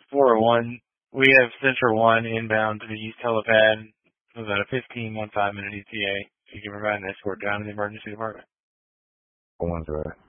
401. We have Central 1 inbound to the East Helipad. It was about a 15-minute ETA. So you can provide an escort down to the emergency department. One's right.